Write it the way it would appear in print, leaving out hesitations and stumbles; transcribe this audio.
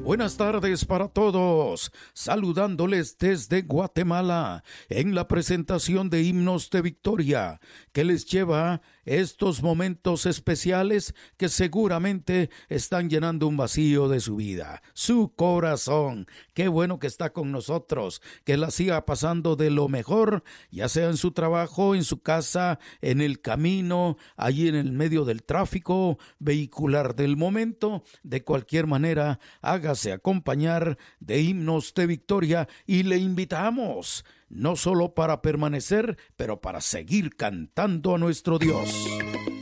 Buenas tardes para todos, saludándoles desde Guatemala en la presentación de Himnos de Victoria, que les lleva estos momentos especiales que seguramente están llenando un vacío de su vida, su corazón. Qué bueno que está con nosotros, que la siga pasando de lo mejor, ya sea en su trabajo, en su casa, en el camino, allí en el medio del tráfico vehicular del momento. De cualquier manera, hágase acompañar de Himnos de Victoria y le invitamos no solo para permanecer, pero para seguir cantando a nuestro Dios.